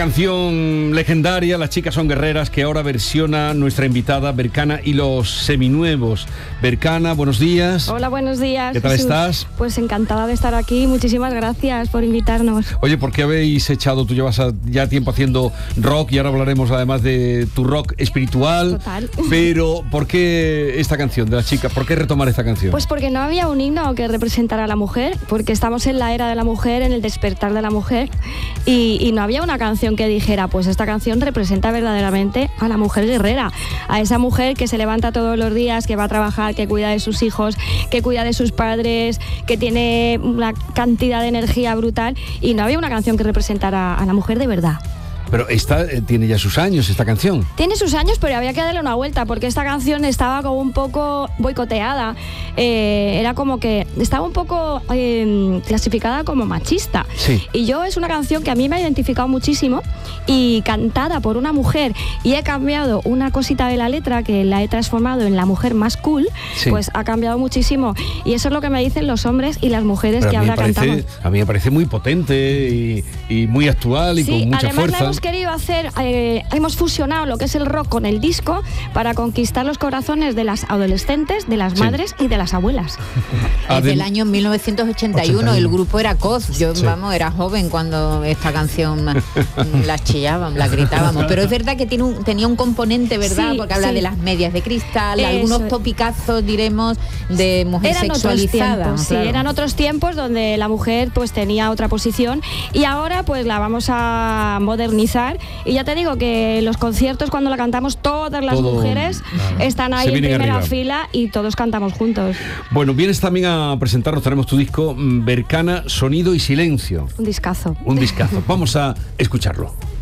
canción legendaria, Las chicas son guerreras, que ahora versiona nuestra invitada Berkana y los seminuevos. Berkana, buenos días. Hola, buenos días. ¿Qué tal estás? Pues encantada de estar aquí, muchísimas gracias por invitarnos. Oye, ¿por qué habéis echado, tú llevas ya tiempo haciendo rock y ahora hablaremos además de tu rock espiritual? Total. Pero, ¿por qué esta canción de Las chicas? ¿Por qué retomar esta canción? Pues porque no había un himno que representara a la mujer, porque estamos en la era de la mujer, en el despertar de la mujer, y no había una canción que dijera, pues esta canción representa verdaderamente a la mujer guerrera, a esa mujer que se levanta todos los días, que va a trabajar, que cuida de sus hijos, que cuida de sus padres, que tiene una cantidad de energía brutal, y no había una canción que representara a la mujer de verdad. Pero esta tiene ya sus años, esta canción. Tiene sus años, pero había que darle una vuelta, porque esta canción estaba como un poco boicoteada. Era como que estaba un poco clasificada como machista. Sí. Y yo, es una canción que a mí me ha identificado muchísimo, y cantada por una mujer, y he cambiado una cosita de la letra, que la he transformado en la mujer más cool. Sí. Pues ha cambiado muchísimo. Y eso es lo que me dicen los hombres y las mujeres que ahora cantamos. A mí me parece muy potente y muy actual y con mucha fuerza. Hemos querido hacer, hemos fusionado lo que es el rock con el disco para conquistar los corazones de las adolescentes, de las madres y de las abuelas. Desde el año 1981 el grupo era Coz. Yo, era joven cuando esta canción la chillábamos, la gritábamos. Pero es verdad que tenía un componente, ¿verdad? Sí, porque habla de las medias de cristal, algunos topicazos, diremos, de mujer sexualizada. Tiempos, claro. Sí, eran otros tiempos donde la mujer pues tenía otra posición, y ahora pues la vamos a modernizar. Y ya te digo que los conciertos, cuando la cantamos, todas las mujeres están ahí en primera fila y todos cantamos juntos. Bueno, vienes también a presentarnos, tenemos tu disco Berkana, Sonido y Silencio. Un discazo. Vamos a escucharlo.